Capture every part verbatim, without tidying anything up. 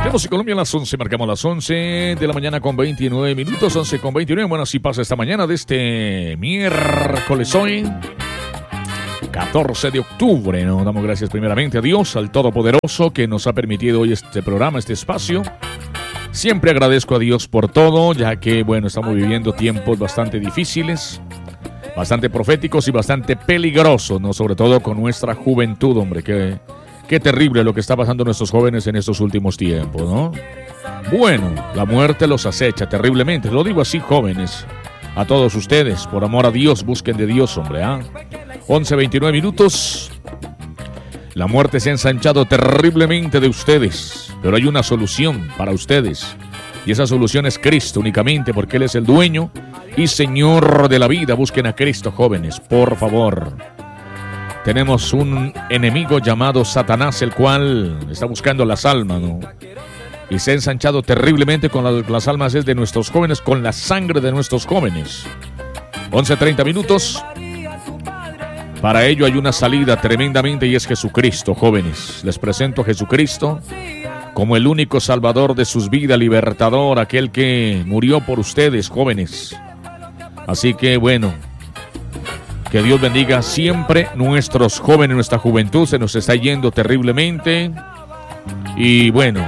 Tenemos en Colombia a las once, marcamos las once de la mañana con veintinueve minutos, once con veintinueve. Bueno, así pasa esta mañana de este miércoles hoy, catorce de octubre, ¿no? Damos gracias primeramente a Dios, al Todopoderoso, que nos ha permitido hoy este programa, este espacio. Siempre agradezco a Dios por todo, ya que, bueno, estamos viviendo tiempos bastante difíciles, bastante proféticos y bastante peligrosos, ¿no? Sobre todo con nuestra juventud, hombre, que... Qué terrible lo que está pasando a nuestros jóvenes en estos últimos tiempos, ¿no? Bueno, la muerte los acecha terriblemente. Lo digo así, jóvenes. A todos ustedes, por amor a Dios, busquen de Dios, hombre, ¿ah? once veintinueve minutos. La muerte se ha ensanchado terriblemente de ustedes, pero hay una solución para ustedes. Y esa solución es Cristo únicamente, porque Él es el dueño y Señor de la vida. Busquen a Cristo, jóvenes, por favor. Tenemos un enemigo llamado Satanás, el cual está buscando las almas, ¿no? Y se ha ensanchado terriblemente con las, las almas de nuestros jóvenes, con la sangre de nuestros jóvenes. once treinta minutos. Para ello hay una salida tremendamente y es Jesucristo, jóvenes. Les presento a Jesucristo como el único salvador de sus vidas, libertador, aquel que murió por ustedes, jóvenes. Así que, bueno... Que Dios bendiga siempre nuestros jóvenes, nuestra juventud se nos está yendo terriblemente. Y bueno,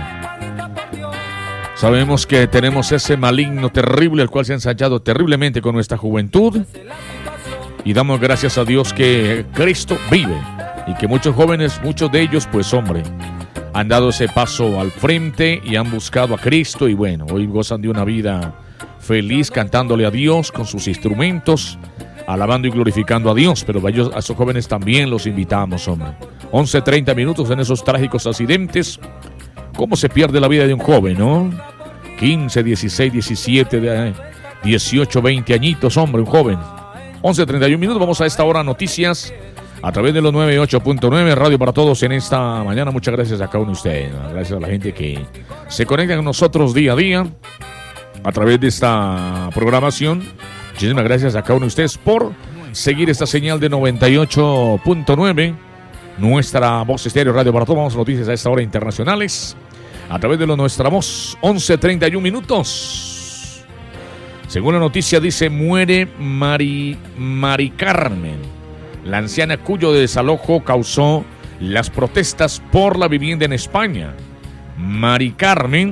sabemos que tenemos ese maligno terrible, el cual se ha ensanchado terriblemente con nuestra juventud. Y damos gracias a Dios que Cristo vive. Y que muchos jóvenes, muchos de ellos, pues hombre, han dado ese paso al frente y han buscado a Cristo. Y bueno, hoy gozan de una vida feliz cantándole a Dios con sus instrumentos, alabando y glorificando a Dios, pero a, ellos, a esos jóvenes también los invitamos, hombre. once treinta minutos en esos trágicos accidentes. ¿Cómo se pierde la vida de un joven, no? quince, dieciséis, diecisiete, dieciocho, veinte añitos, hombre, un joven. once treinta y uno minutos, vamos a esta hora noticias a través de los noventa y ocho punto nueve, Radio para Todos en esta mañana. Muchas gracias a cada uno de ustedes, ¿no? Gracias a la gente que se conecta con nosotros día a día a través de esta programación. Muchísimas gracias a cada uno de ustedes por seguir esta señal de noventa y ocho punto nueve, nuestra voz estéreo Radio para Todos. Vamos a noticias a esta hora internacionales a través de lo nuestra voz. once treinta y uno minutos. Según la noticia dice, muere Mari, Mari Carmen, la anciana cuyo desalojo causó las protestas por la vivienda en España. Mari Carmen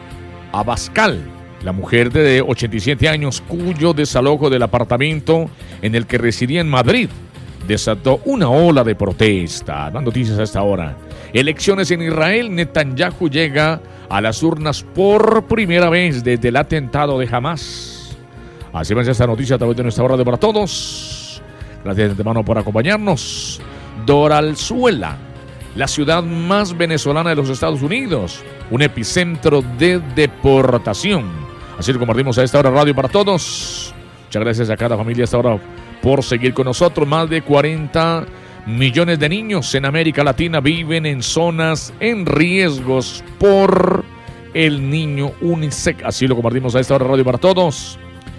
Abascal, la mujer de ochenta y siete años cuyo desalojo del apartamento en el que residía en Madrid desató una ola de protesta. Las noticias a esta hora. Elecciones en Israel. Netanyahu llega a las urnas por primera vez desde el atentado de Hamas. Así va esta noticia a través de nuestra hora de para todos. Gracias de antemano por acompañarnos. Doralzuela, la ciudad más venezolana de los Estados Unidos, un epicentro de deportación. Así lo compartimos a esta hora Radio para Todos. Muchas gracias a cada familia a esta hora por seguir con nosotros. Más de cuarenta millones de niños en América Latina viven en zonas en riesgos por el niño UNICEF. Así lo compartimos a esta hora Radio para Todos.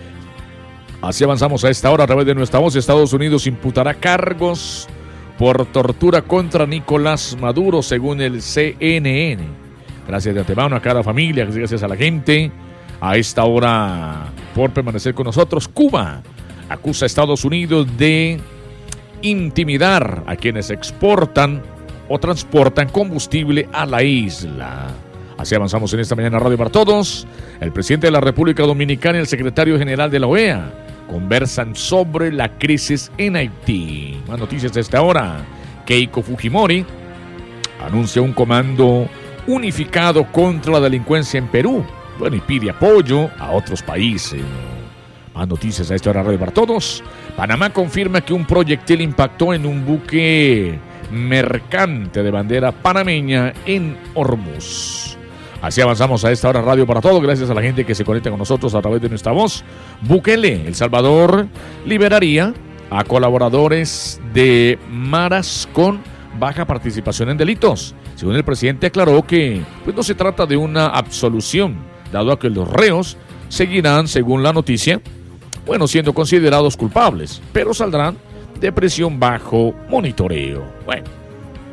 Así avanzamos a esta hora a través de nuestra voz. Estados Unidos imputará cargos por tortura contra Nicolás Maduro, según el C N N. Gracias de antemano a cada familia, gracias a la gente a esta hora por permanecer con nosotros. Cuba acusa a Estados Unidos de intimidar a quienes exportan o transportan combustible a la isla. Así avanzamos en esta mañana Radio para Todos. El presidente de la República Dominicana y el secretario general de la O E A conversan sobre la crisis en Haití. Más noticias de esta hora. Keiko Fujimori anuncia un comando unificado contra la delincuencia en Perú. Bueno, y pide apoyo a otros países. Más noticias a esta hora Radio para Todos. Panamá confirma que un proyectil impactó en un buque mercante de bandera panameña en Hormuz. Así avanzamos a esta hora Radio para Todos. Gracias a la gente que se conecta con nosotros a través de nuestra voz. Bukele, El Salvador, liberaría a colaboradores de maras con baja participación en delitos. Según el presidente aclaró que pues, no se trata de una absolución, dado a que los reos seguirán, según la noticia, bueno, siendo considerados culpables, pero saldrán de prisión bajo monitoreo. Bueno,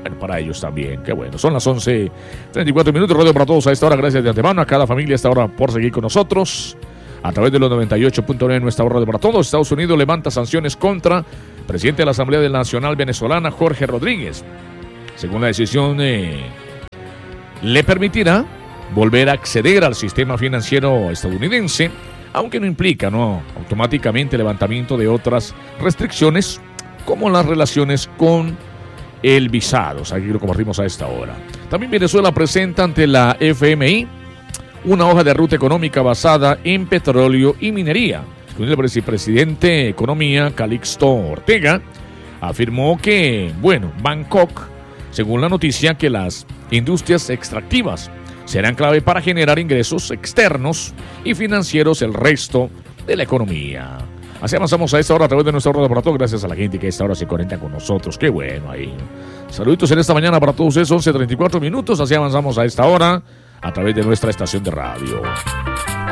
bueno, para ellos también, qué bueno. Son las once treinta y cuatro minutos, radio para todos a esta hora. Gracias de antemano a cada familia a esta hora por seguir con nosotros. A través de los noventa y ocho punto nueve en nuestra radio para todos. Estados Unidos levanta sanciones contra presidente de la Asamblea Nacional Venezolana, Jorge Rodríguez. Según la decisión, eh, le permitirá volver a acceder al sistema financiero estadounidense, aunque no implica, ¿no?, automáticamente el levantamiento de otras restricciones, como las relaciones con el visado. Aquí lo compartimos a esta hora. También Venezuela presenta ante la F M I una hoja de ruta económica basada en petróleo y minería. El presidente de Economía, Calixto Ortega, afirmó que, bueno, Bangkok, según la noticia, que las industrias extractivas serán clave para generar ingresos externos y financieros el resto de la economía. Así avanzamos a esta hora a través de nuestro radio para todos. Gracias a la gente que a esta hora se conecta con nosotros. Qué bueno ahí. Saluditos en esta mañana para todos esos once treinta y cuatro minutos. Así avanzamos a esta hora a través de nuestra estación de radio.